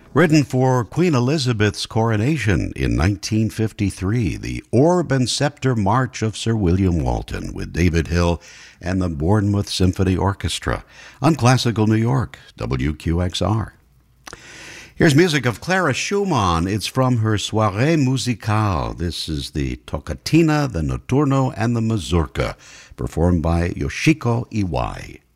Written for Queen Elizabeth's coronation in 1953, the Orb and Scepter March of Sir William Walton with David Hill and the Bournemouth Symphony Orchestra on Classical New York, WQXR. Here's music of Clara Schumann. It's from her Soirée Musicale. This is the Toccatina, the Notturno, and the Mazurka, performed by Yoshiko Iwai.